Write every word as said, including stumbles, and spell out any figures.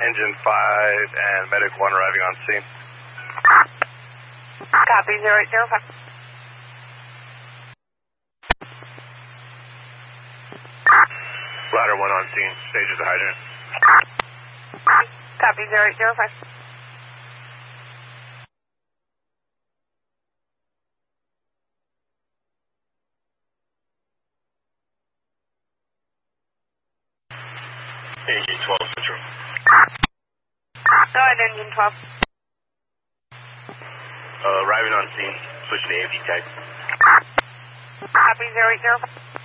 Engine five and Medic one arriving on scene. Copy, zero eight zero five. Ladder one on scene, stages the hydrant. Copy, zero eight zero five. Engine twelve, Central. Go ahead, Engine twelve. Uh, arriving on scene, pushing the A V tag. Copy, zero eight zero five.